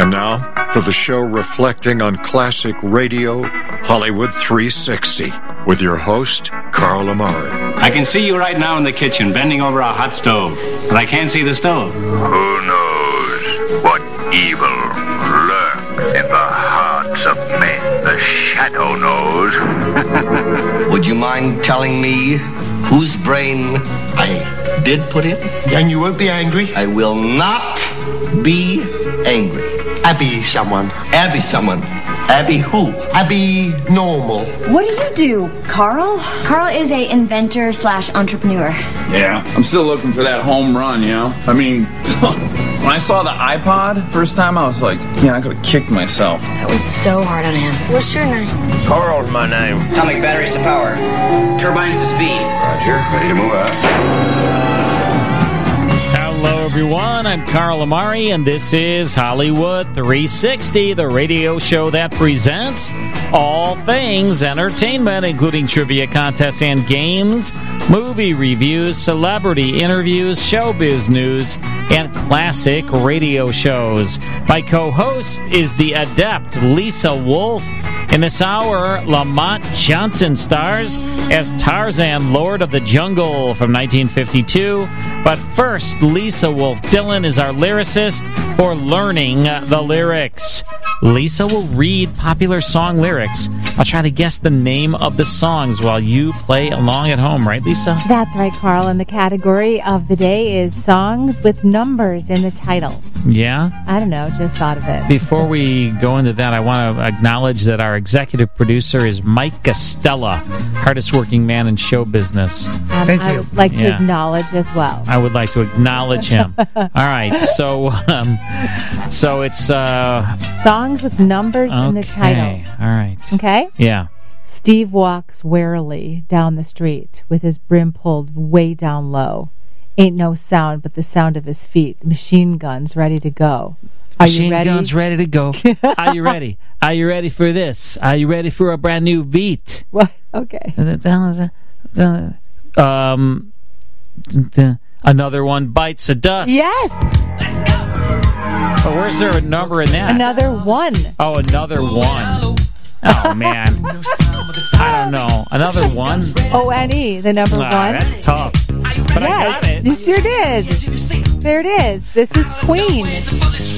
And now, for the show reflecting on classic radio, Hollywood 360, with your host, Carl Amari. I can see you right now in the kitchen, bending over a hot stove, but I can't see the stove. Who knows what evil lurks in the hearts of men? The shadow knows. Would you mind telling me whose brain I did put in? And you won't be angry? I will not be angry. Abby someone. Abby someone. Abby who? Abby normal. What do you do, Carl? Carl is a inventor / entrepreneur. Yeah, I'm still looking for that home run, you know? I mean, when I saw the iPod first time, I was like, man, I could have kicked myself. That was so hard on him. What's your name? Carl's my name. Atomic batteries to power. Turbines to speed. Roger, ready to move out. Hello, everyone. I'm Carl Amari, and this is Hollywood 360, the radio show that presents all things entertainment, including trivia contests and games, movie reviews, celebrity interviews, showbiz news, and classic radio shows. My co-host is the adept Lisa Wolf. In this hour, Lamont Johnson stars as Tarzan, Lord of the Jungle from 1952. But first, Lisa Wolf Dillon is our lyricist for Learning the Lyrics. Lisa will read popular song lyrics. I'll try to guess the name of the songs while you play along at home, right, Lisa? That's right, Carl. And the category of the day is songs with numbers in the title. Yeah? I don't know, just thought of it. Before we go into that, I want to acknowledge that our executive producer is Mike Costella, hardest working man in show business. Thank you. I would like to acknowledge as well. I would like to acknowledge him. All right, so it's songs with numbers in the title. All right. Okay? Yeah. Steve walks warily down the street with his brim pulled way down low. Ain't no sound but the sound of his feet. Machine guns ready to go. Are you ready? Machine guns ready to go. Are you ready? Are you ready for this? Are you ready for a brand new beat? What? Okay. Another one bites the dust. Yes. Oh, where's there a number in that? Another one. Oh, another one. Oh, man. I don't know. Another one? O-N-E, the number one. That's tough. But yes, I got it. You sure did. There it is. This is Queen.